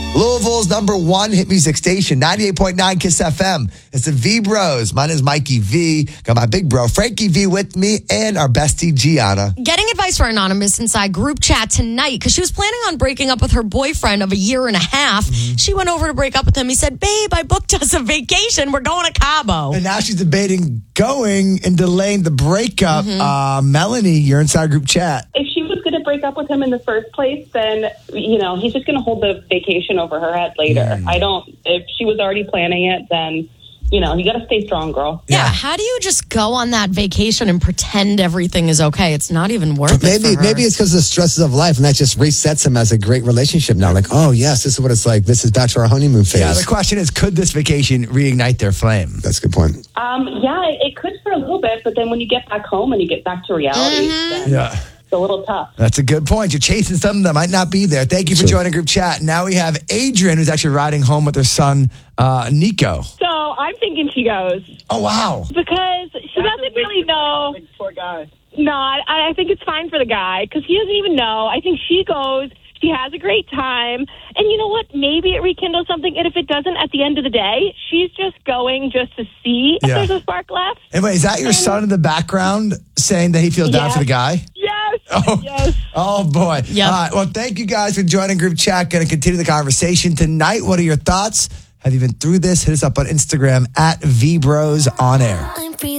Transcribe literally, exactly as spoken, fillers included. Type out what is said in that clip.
Louisville's number one hit music station, ninety-eight point nine Kiss F M. It's the V Bros. My name is Mikey V. Got my big bro, Frankie V, with me, and our bestie, Gianna. Getting advice for Anonymous inside group chat tonight because she was planning on breaking up with her boyfriend of a year and a half. Mm-hmm. She went over to break up with him. He said, babe, I booked us a vacation. We're going to Cabo. And now she's debating going and delaying the breakup. Mm-hmm. Uh, Melanie, you're inside group chat. If she was going to break up with him in the first place, then, you know, he's just going to hold the vacation over her head later. Mm. I don't, if she was already planning it, then, you know, you got to stay strong, girl. Yeah. yeah. How do you just go on that vacation and pretend everything is okay? It's not even worth maybe, it for her. Maybe it's because of the stresses of life, and that just resets him as a great relationship now. Like, oh, yes, this is what it's like. This is back to our honeymoon phase. Yeah, the question is, could this vacation reignite their flame? That's a good point. Um, yeah, it, it could for a little bit, but then when you get back home and you get back to reality, mm-hmm. then yeah. it's a little tough. That's a good point. You're chasing something that might not be there. Thank you for joining group chat. Now we have Adrian, who's actually riding home with her son, uh, Nico. So I'm thinking she goes. Oh, wow. Because she That's doesn't really know. Poor guy. No, I, I think it's fine for the guy because he doesn't even know. I think she goes. She has a great time. And you know what? Maybe it rekindles something. And if it doesn't, at the end of the day, she's just going just to see if Yeah. there's a spark left. And wait, is that your And- son in the background saying that he feels bad Yes. for the guy? Yes. Oh, Yes. oh boy. Yep. All right. Well, thank you guys for joining group chat. Going to continue the conversation tonight. What are your thoughts? Have you been through this? Hit us up on Instagram at V Bros On Air.